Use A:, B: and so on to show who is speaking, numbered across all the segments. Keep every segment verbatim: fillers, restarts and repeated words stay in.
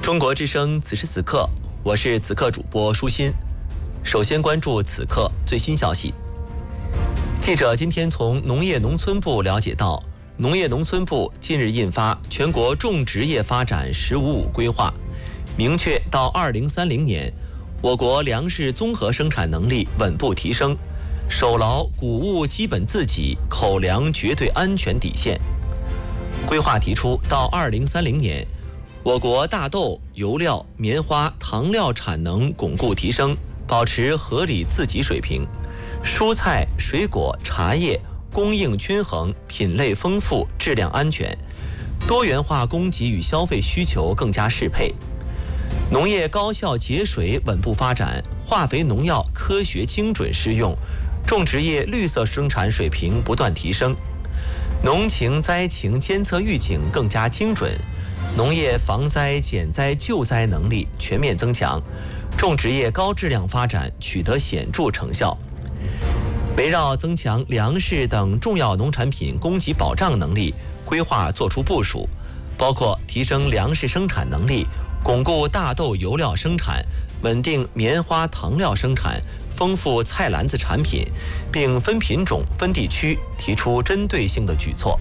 A: 中国之声，此时此刻，我是此刻主播舒心。首先关注此刻最新消息。记者今天从农业农村部了解到，农业农村部近日印发《全国种植业发展“十五五”规划》，明确到二零三零年，我国粮食综合生产能力稳步提升，守牢谷物基本自给、口粮绝对安全底线。规划提出，到二零三零年，我国大豆、油料、棉花、糖料产能巩固提升，保持合理自给水平；蔬菜、水果、茶叶供应均衡，品类丰富，质量安全，多元化供给与消费需求更加适配。农业高效节水稳步发展，化肥农药科学精准施用，种植业绿色生产水平不断提升，农情灾情监测预警更加精准，农业防灾减灾救灾能力全面增强，种植业高质量发展取得显著成效。围绕增强粮食等重要农产品供给保障能力，规划作出部署，包括提升粮食生产能力，巩固大豆油料生产，稳定棉花糖料生产，丰富菜篮子产品，并分品种、分地区提出针对性的举措。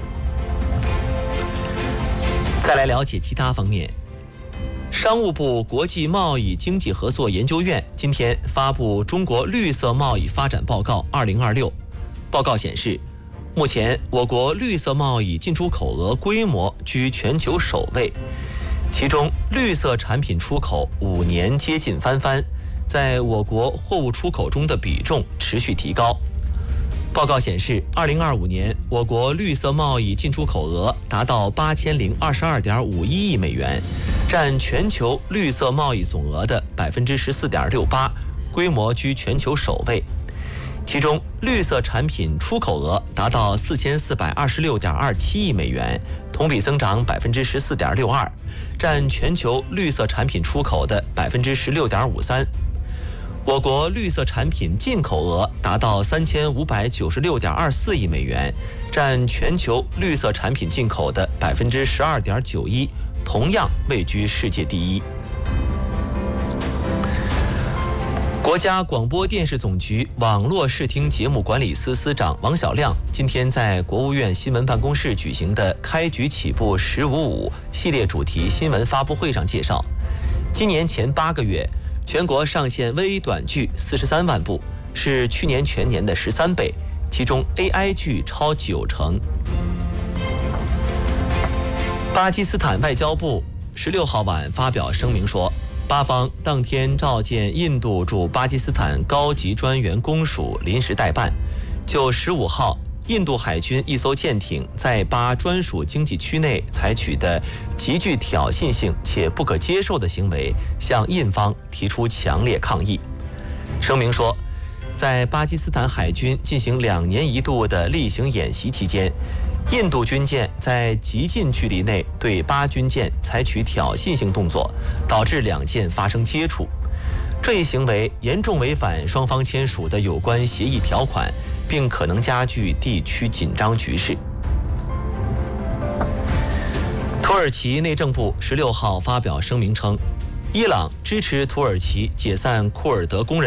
A: 再来了解其他方面。商务部国际贸易经济合作研究院今天发布《中国绿色贸易发展报告二零二六》。报告显示，目前我国绿色贸易进出口额规模居全球首位，其中绿色产品出口五年接近翻番，在我国货物出口中的比重持续提高。报告显示，二零二五年我国绿色贸易进出口额达到八千零二十二点五一亿美元，占全球绿色贸易总额的百分之十四点六八，规模居全球首位。其中，绿色产品出口额达到四千四百二十六点二七亿美元，同比增长百分之十四点六二，占全球绿色产品出口的百分之十六点五三。我国绿色产品进口额达到三千五百九十六点二四亿美元，占全球绿色产品进口的百分之十二点九一，同样位居世界第一。国家广播电视总局网络视听节目管理司司长王晓亮今天在国务院新闻办公室举行的开局起步“十五五”系列主题新闻发布会上介绍，今年前八个月，全国上线微短剧四十三万部，是去年全年的十三倍，其中 A I 剧超九成。巴基斯坦外交部十六号晚发表声明说，巴方当天召见印度驻巴基斯坦高级专员公署临时代办，就十五号印度海军一艘舰艇在巴专属经济区内采取的极具挑衅性且不可接受的行为，向印方提出强烈抗议。声明说，在巴基斯坦海军进行两年一度的例行演习期间，印度军舰在极近距离内对巴军舰采取挑衅性动作，导致两舰发生接触。这一行为严重违反双方签署的有关协议条款，并可能加剧地区紧张局势。土耳其内政部十六号发表声明称，伊朗支持土耳其解散库尔德工人